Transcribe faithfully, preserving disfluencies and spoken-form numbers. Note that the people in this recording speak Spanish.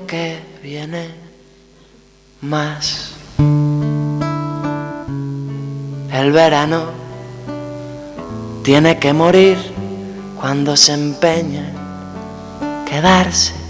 que viene más. El verano tiene que morir cuando se empeña en quedarse